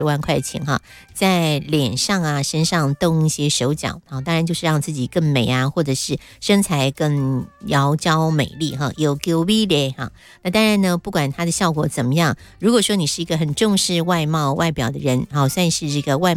10万块钱哈，在脸上啊、身上动一些手脚，好，当然就是让自己更美啊，或者是身材更窈窕美丽哈，有 Q V 的哈。那当然呢，不管它的效果怎么样，如果说你是一个很重视外貌外表的人，好，算是这个外貌